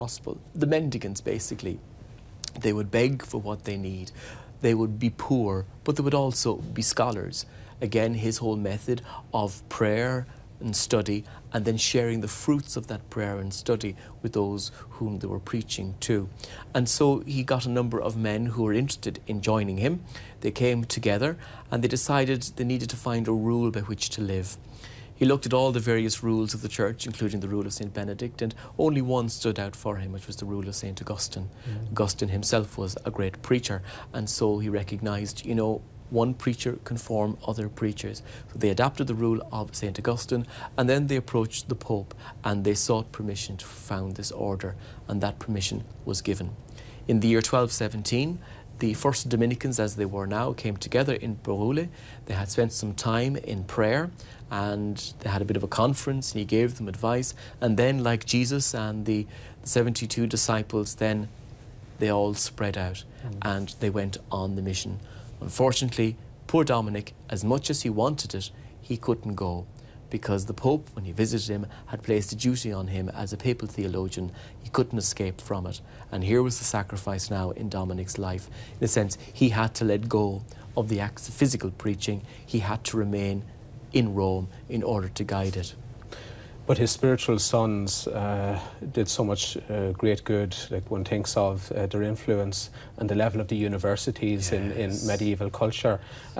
gospel. The mendicants, basically, they would beg for what they need. They would be poor, but they would also be scholars. Again, his whole method of prayer and study, and then sharing the fruits of that prayer and study with those whom they were preaching to. And so he got a number of men who were interested in joining him. They came together and they decided they needed to find a rule by which to live. He looked at all the various rules of the church, including the rule of St. Benedict, and only one stood out for him, which was the rule of St. Augustine. Augustine himself was a great preacher, and so he recognised, you know, one preacher can form other preachers. So they adapted the rule of St. Augustine, and then they approached the Pope and they sought permission to found this order, and that permission was given. In the year 1217, the first Dominicans, as they were now, came together in Bérulle. They had spent some time in prayer and they had a bit of a conference, and he gave them advice. And then, like Jesus and the 72 disciples, then they all spread out and they went on the mission. Unfortunately, poor Dominic, as much as he wanted it, he couldn't go, because the Pope, when he visited him, had placed a duty on him as a papal theologian. He couldn't escape from it. And here was the sacrifice now in Dominic's life. In a sense, he had to let go of the acts of physical preaching. He had to remain in Rome in order to guide it. But his spiritual sons did so much great good. Like, one thinks of their influence and the level of the universities in medieval culture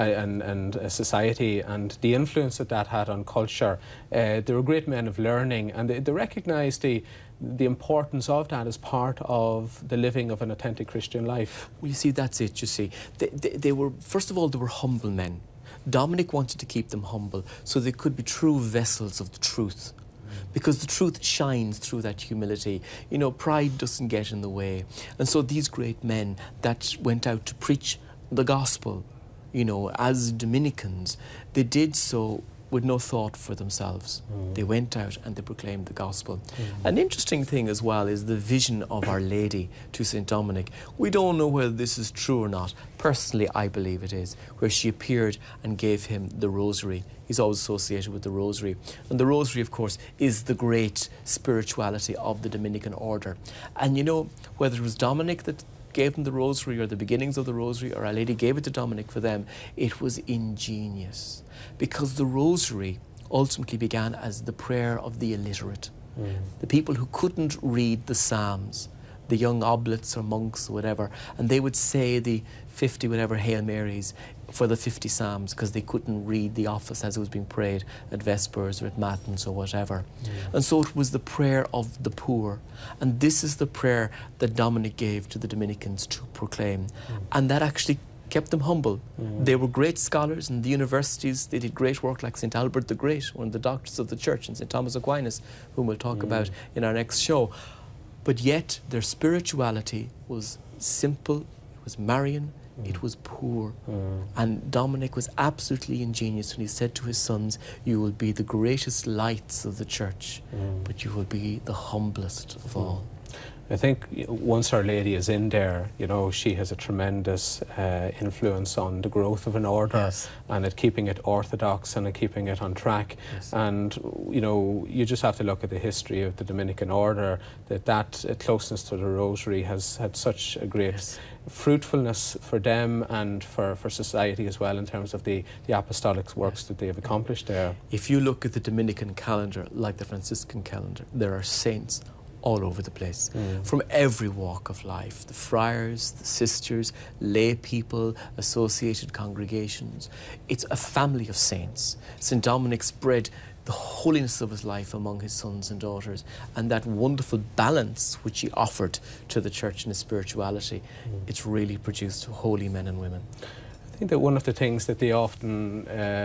and society, and the influence that that had on culture. They were great men of learning, and they recognised the importance of that as part of the living of an authentic Christian life. Well, you see, that's it, you see. They were, first of all, they were humble men. Dominic wanted to keep them humble so they could be true vessels of the truth. Because the truth shines through that humility. You know, pride doesn't get in the way. And so these great men that went out to preach the gospel, you know, as Dominicans, they did so with no thought for themselves. They went out and they proclaimed the gospel. An interesting thing as well is the vision of Our Lady to St. Dominic. We don't know whether this is true or not. Personally, I believe it is, where she appeared and gave him the rosary. He's always associated with the rosary. And the rosary, of course, is the great spirituality of the Dominican order. And you know, whether it was Dominic that gave them the rosary, or the beginnings of the rosary, or Our Lady gave it to Dominic for them, it was ingenious. Because the rosary ultimately began as the prayer of the illiterate. The people who couldn't read the Psalms, the young oblates or monks or whatever, and they would say the 50 whatever Hail Marys for the 50 Psalms because they couldn't read the office as it was being prayed at Vespers or at Matins or whatever. And so it was the prayer of the poor. And this is the prayer that Dominic gave to the Dominicans to proclaim. And that actually kept them humble. They were great scholars in the universities. They did great work, like St. Albert the Great, one of the doctors of the church, and St. Thomas Aquinas, whom we'll talk about in our next show. But yet their spirituality was simple, it was Marian, it was poor. And Dominic was absolutely ingenious when he said to his sons, you will be the greatest lights of the church, but you will be the humblest of all. I think once Our Lady is in there, you know, she has a tremendous influence on the growth of an order, and at keeping it orthodox and at keeping it on track. And, you know, you just have to look at the history of the Dominican order, that closeness to the rosary has had such a great fruitfulness for them and for society as well, in terms of the apostolic works that they have accomplished there. If you look at the Dominican calendar, like the Franciscan calendar, there are saints all over the place, from every walk of life. The friars, the sisters, lay people, associated congregations. It's a family of saints. St. Dominic spread the holiness of his life among his sons and daughters, and that wonderful balance which he offered to the church in his spirituality, it's really produced holy men and women. I think that one of the things that they often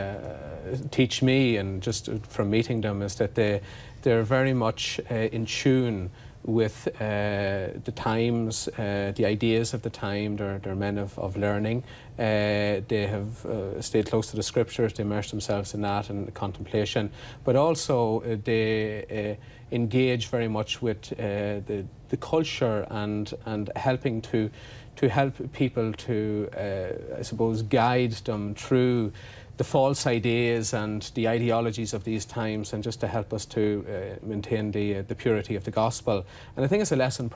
teach me, and just from meeting them, is that they're very much in tune with the times, the ideas of the time. They're men of learning. They have stayed close to the scriptures. They immerse themselves in that and contemplation. But also they engage very much with the culture and helping to help people to, I suppose, guide them through the false ideas and the ideologies of these times, and just to help us to maintain the purity of the gospel. And I think it's a lesson